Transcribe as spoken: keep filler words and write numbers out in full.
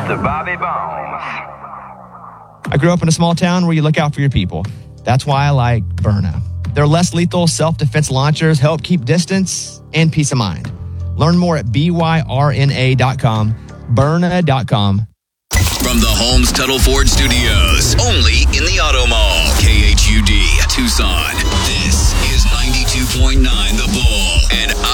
to Bobby Bones. I grew up in a small town where you look out for your people. That's why I like Byrna. Their less lethal self-defense launchers help keep distance and peace of mind. Learn more at B Y R N A dot com, Byrna dot com. From the Holmes Tuttle Ford Studios, only in the Auto Mall, K H U D, Tucson. This is ninety-two point nine The Bull, and